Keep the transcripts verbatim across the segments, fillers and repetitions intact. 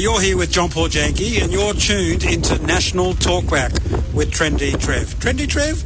you're here with John Paul Janke, and you're tuned into National Talkback with Trendy Trev. Trendy Trev?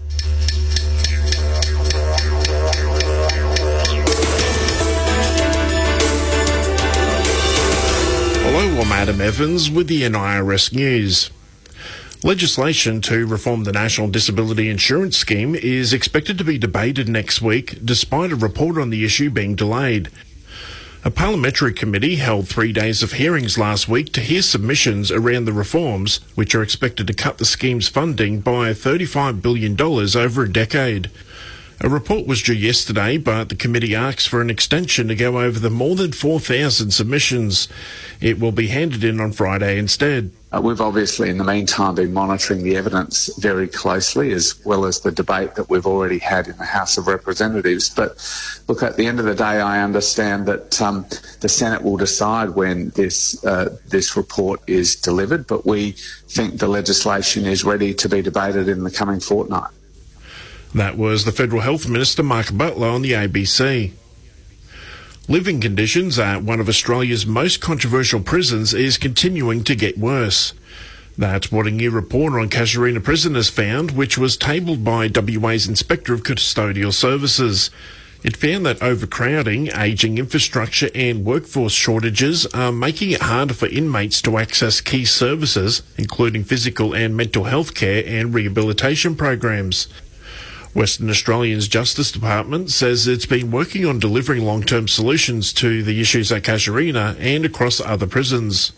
Hello, I'm Adam Evans with the N I R S News. Legislation to reform the National Disability Insurance Scheme is expected to be debated next week, despite a report on the issue being delayed. A parliamentary committee held three days of hearings last week to hear submissions around the reforms, which are expected to cut the scheme's funding by thirty-five billion dollars over a decade. A report was due yesterday, but the committee asks for an extension to go over the more than four thousand submissions. It will be handed in on Friday instead. Uh, we've obviously, in the meantime, been monitoring the evidence very closely, as well as the debate that we've already had in the House of Representatives. But look, at the end of the day, I understand that um, the Senate will decide when this uh, this report is delivered, but we think the legislation is ready to be debated in the coming fortnight. That was the Federal Health Minister, Mark Butler, on the A B C. Living conditions at one of Australia's most controversial prisons is continuing to get worse. That's what a new report on Casuarina Prison has found, which was tabled by W A's Inspector of Custodial Services. It found that overcrowding, ageing infrastructure and workforce shortages are making it harder for inmates to access key services, including physical and mental health care and rehabilitation programs. Western Australia's Justice Department says it's been working on delivering long-term solutions to the issues at Casuarina and across other prisons.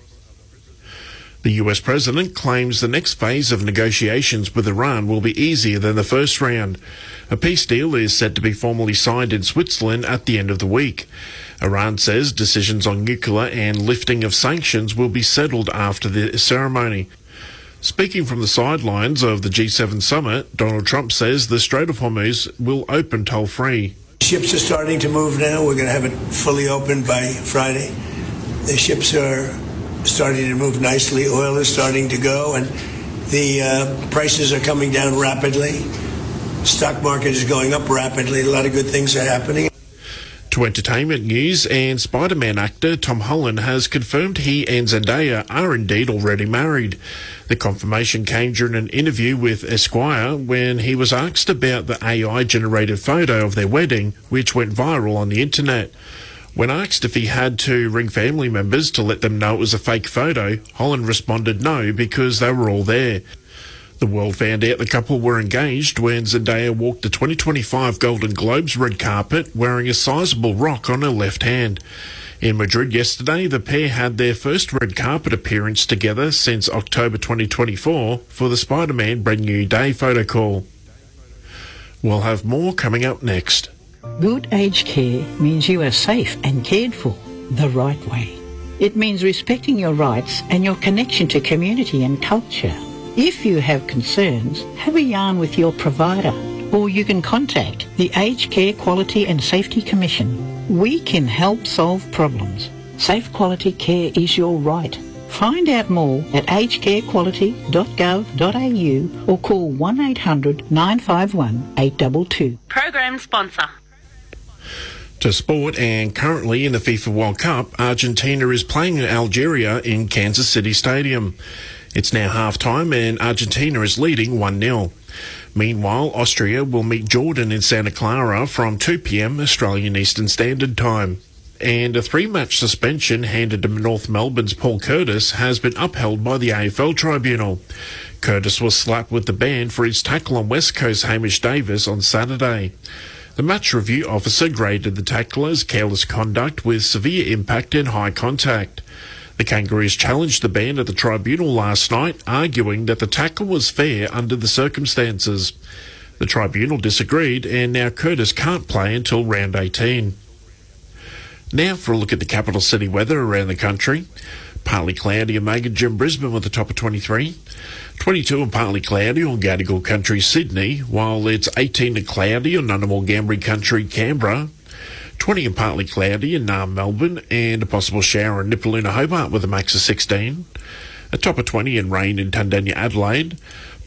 The U S President claims the next phase of negotiations with Iran will be easier than the first round. A peace deal is set to be formally signed in Switzerland at the end of the week. Iran says decisions on nuclear and lifting of sanctions will be settled after the ceremony. Speaking from the sidelines of the G seven summit, Donald Trump says the Strait of Hormuz will open toll-free. Ships are starting to move now. We're going to have it fully open by Friday. The ships are starting to move nicely. Oil is starting to go, and the uh, prices are coming down rapidly. Stock market is going up rapidly. A lot of good things are happening. To entertainment news, and Spider-Man actor Tom Holland has confirmed he and Zendaya are indeed already married. The confirmation came during an interview with Esquire when he was asked about the A I-generated photo of their wedding, which went viral on the internet. When asked if he had to ring family members to let them know it was a fake photo, Holland responded no, because they were all there. The world found out the couple were engaged when Zendaya walked the twenty twenty-five Golden Globes red carpet wearing a sizable rock on her left hand. In Madrid yesterday, the pair had their first red carpet appearance together since October twenty twenty-four for the Spider-Man Brand New Day photo call. We'll have more coming up next. Good aged care means you are safe and cared for the right way. It means respecting your rights and your connection to community and culture. If you have concerns, have a yarn with your provider, or you can contact the Aged Care Quality and Safety Commission. We can help solve problems. Safe quality care is your right. Find out more at aged care quality dot gov dot a u or call one eight hundred nine five one eight two two. Program sponsor. To sport, and currently in the FIFA World Cup, Argentina is playing Algeria in Kansas City Stadium. It's now half-time and Argentina is leading one nil. Meanwhile, Austria will meet Jordan in Santa Clara from two p m Australian Eastern Standard Time. And a three-match suspension handed to North Melbourne's Paul Curtis has been upheld by the A F L Tribunal. Curtis was slapped with the ban for his tackle on West Coast Hamish Davis on Saturday. The match review officer graded the tackle as careless conduct with severe impact and high contact. The Kangaroos challenged the ban at the tribunal last night, arguing that the tackle was fair under the circumstances. The tribunal disagreed, and now Curtis can't play until round eighteen. Now for a look at the capital city weather around the country. Partly cloudy and Megan in Brisbane with a top of twenty-three. twenty-two and partly cloudy on Gadigal Country, Sydney, while it's eighteen and cloudy on Ngunnawal Ngambri Country, Canberra. twenty and partly cloudy in Naarm, Melbourne, and a possible shower in Nipaluna, Hobart with a max of sixteen. A top of twenty and rain in Tundanya, Adelaide.